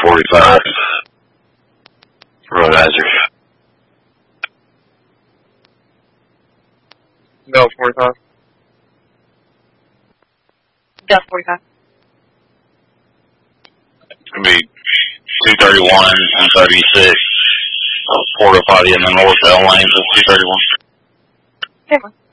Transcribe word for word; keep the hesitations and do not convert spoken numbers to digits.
forty-five. Road Hazard. Go forty-five. Go forty-five. It's going to be two thirty-one and thirty-six. Porta Potty in the north L lanes of two thirty-one. Okay.